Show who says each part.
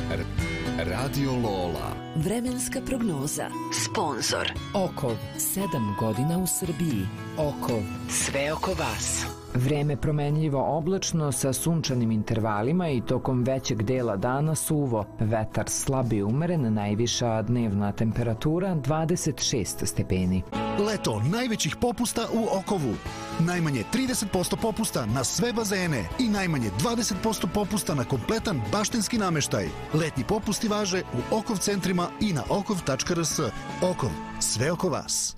Speaker 1: Radio Lola.
Speaker 2: Vremenska prognoza. Sponzor.
Speaker 3: Okov, 7 godina u Srbiji. Okov, sve oko vas. Vreme promenljivo oblačno sa sunčanim intervalima i tokom većeg dela dana suvo. Vetar slab i umeren, najviša dnevna temperatura 26 stepeni.
Speaker 4: Leto najvećih popusta u Okovu. Najmanje 30% popusta na sve bazene i najmanje 20% popusta na kompletan baštenski nameštaj. Letnji popusti važe u Okov centrima i na okov.rs. Okov, sve oko vas.